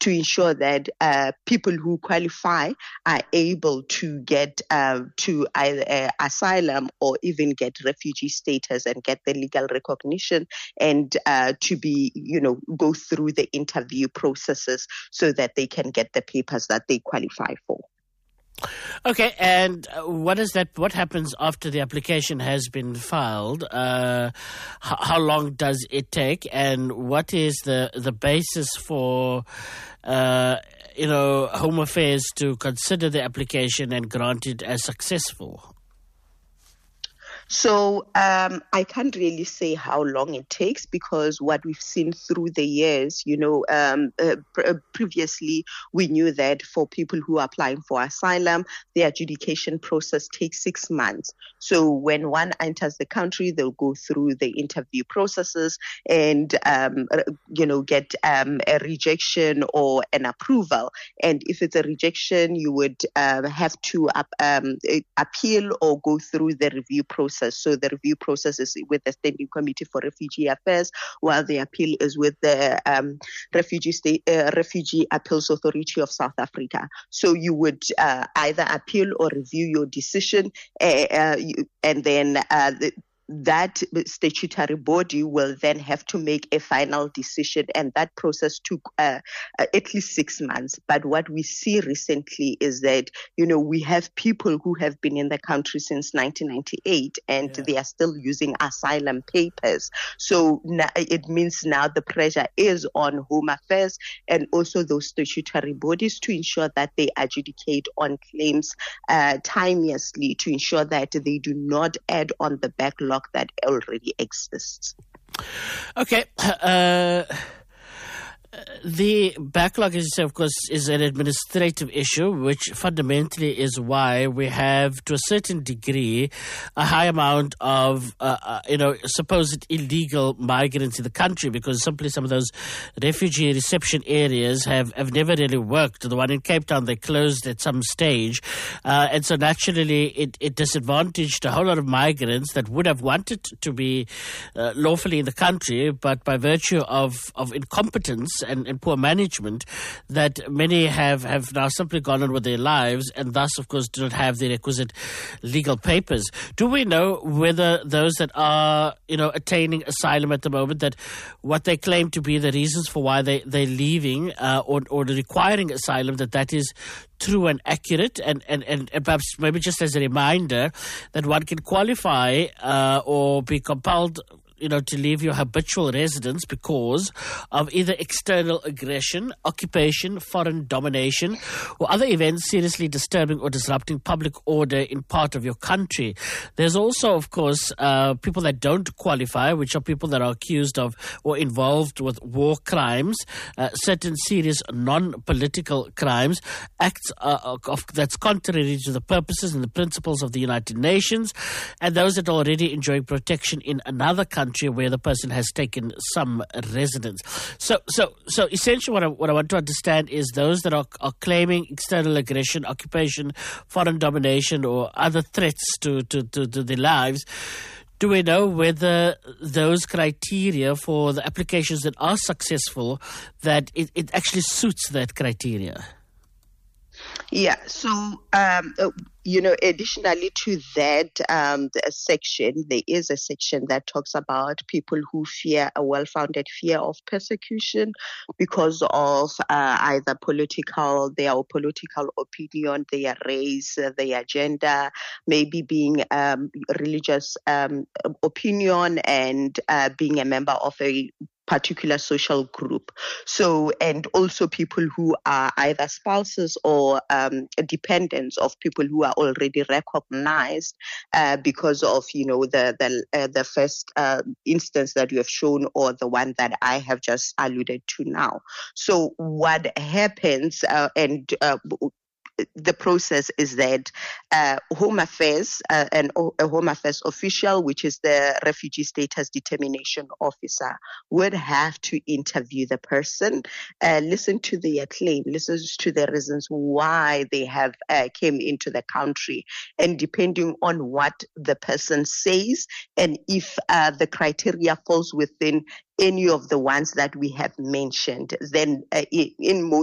to ensure that people who qualify are able to get to either asylum or even get refugee status and get the legal recognition and to be, go through the interview processes so that they can get the papers that they qualify for. Okay, and what happens after the application has been filed? How long does it take, and what is the basis for Home Affairs to consider the application and grant it as successful? So I can't really say how long it takes, because what we've seen through the years, previously we knew that for people who are applying for asylum, the adjudication process takes 6 months. So when one enters the country, they'll go through the interview processes and, get a rejection or an approval. And if it's a rejection, you would have to appeal or go through the review process. So the review process is with the Standing Committee for Refugee Affairs, while the appeal is with the Refugee Appeals Authority of South Africa. So you would either appeal or review your decision, and then that statutory body will then have to make a final decision, and that process took at least 6 months. But what we see recently is that, we have people who have been in the country since 1998 and they are still using asylum papers. So now, it means now the pressure is on Home Affairs and also those statutory bodies to ensure that they adjudicate on claims timeously, to ensure that they do not add on the backlog that already exists. Okay. The backlog, as you say, of course, is an administrative issue, which fundamentally is why we have, to a certain degree, a high amount of, supposed illegal migrants in the country, because simply some of those refugee reception areas have never really worked. The one in Cape Town, they closed at some stage. And so naturally, it disadvantaged a whole lot of migrants that would have wanted to be lawfully in the country, but by virtue of incompetence and poor management, that many have now simply gone on with their lives, and thus, of course, do not have the requisite legal papers. Do we know whether those that are, attaining asylum at the moment, that what they claim to be the reasons for why they're leaving or requiring asylum, that is true and accurate, and perhaps maybe just as a reminder that one can qualify or be compelled to leave your habitual residence because of either external aggression, occupation, foreign domination, or other events seriously disturbing or disrupting public order in part of your country. There's also, of course, people that don't qualify, which are people that are accused of or involved with war crimes, certain serious non-political crimes, acts that's contrary to the purposes and the principles of the United Nations, and those that are already enjoying protection in another country where the person has taken some residence. So essentially what I want to understand is those that are claiming external aggression, occupation, foreign domination, or other threats to their lives. Do we know whether those criteria for the applications that are successful, that it actually suits that criteria? Yeah, so, additionally to that section, there is a section that talks about people who fear a well-founded fear of persecution because of either their political opinion, their race, their gender, maybe being religious opinion, and being a member of a particular social group. So, and also people who are either spouses or dependents of people who are already recognized because of, the first instance that you have shown, or the one that I have just alluded to now. So what happens, the process is that Home Affairs and a Home Affairs official, which is the Refugee Status Determination Officer, would have to interview the person, listen to their claim, listen to the reasons why they have came into the country, and depending on what the person says, and if the criteria falls within any of the ones that we have mentioned, then in most